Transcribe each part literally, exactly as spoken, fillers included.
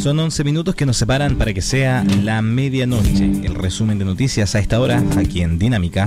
Son once minutos que nos separan para que sea la medianoche. El resumen de noticias a esta hora, aquí en Dinámica.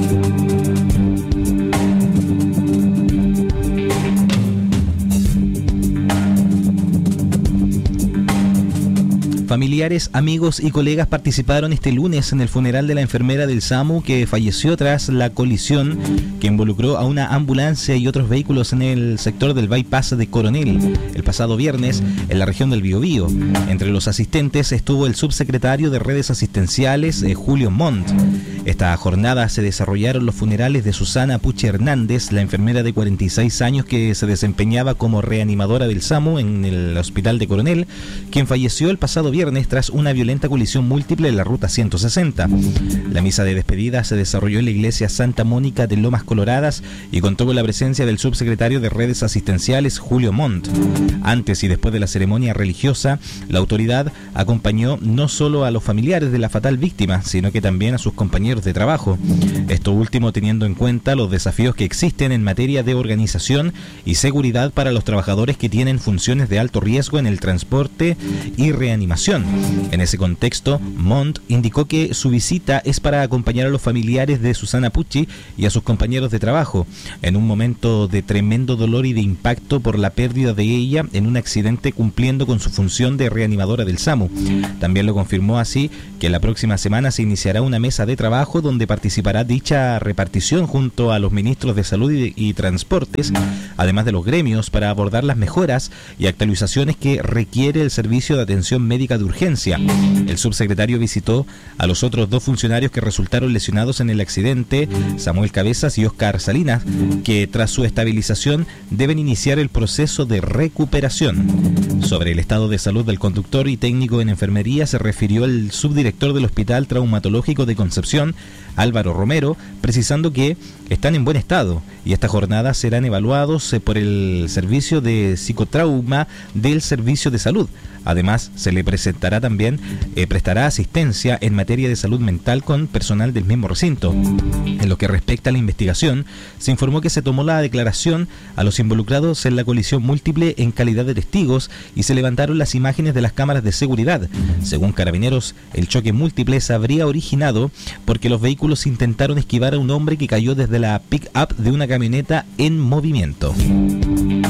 Familiares, amigos y colegas participaron este lunes en el funeral de la enfermera del SAMU que falleció tras la colisión que involucró a una ambulancia y otros vehículos en el sector del bypass de Coronel el pasado viernes en la región del Biobío. Entre los asistentes estuvo el subsecretario de Redes Asistenciales, eh, Julio Montt. Esta jornada se desarrollaron los funerales de Susana Puche Hernández, la enfermera de cuarenta y seis años que se desempeñaba como reanimadora del SAMU en el hospital de Coronel, quien falleció el pasado viernes tras una violenta colisión múltiple en la ruta ciento sesenta. La misa de despedida se desarrolló en la iglesia Santa Mónica de Lomas Coloradas y contó con la presencia del subsecretario de Redes Asistenciales, Julio Montt. Antes y después de la ceremonia religiosa, la autoridad acompañó no solo a los familiares de la fatal víctima, sino que también a sus compañeros de trabajo. Esto último teniendo en cuenta los desafíos que existen en materia de organización y seguridad para los trabajadores que tienen funciones de alto riesgo en el transporte y reanimación. En ese contexto, Montt indicó que su visita es para acompañar a los familiares de Susana Pucci y a sus compañeros de trabajo en un momento de tremendo dolor y de impacto por la pérdida de ella en un accidente cumpliendo con su función de reanimadora del SAMU. También lo confirmó así que la próxima semana se iniciará una mesa de trabajo donde participará dicha repartición junto a los ministros de Salud y, y Transportes, además de los gremios, para abordar las mejoras y actualizaciones que requiere el servicio de atención médica de urgencia. El subsecretario visitó a los otros dos funcionarios que resultaron lesionados en el accidente, Samuel Cabezas y Óscar Salinas, que tras su estabilización deben iniciar el proceso de recuperación. Sobre el estado de salud del conductor y técnico en enfermería se refirió el subdirector del Hospital Traumatológico de Concepción, Álvaro Romero, precisando que están en buen estado y esta jornada serán evaluados por el servicio de psicotrauma del Servicio de Salud. Además, se le presentará también, eh, prestará asistencia en materia de salud mental con personal del mismo recinto. En lo que respecta a la investigación, se informó que se tomó la declaración a los involucrados en la colisión múltiple en calidad de testigos y se levantaron las imágenes de las cámaras de seguridad. Según Carabineros, el choque múltiple se habría originado porque los vehículos intentaron esquivar a un hombre que cayó desde la pick-up de una camioneta en movimiento.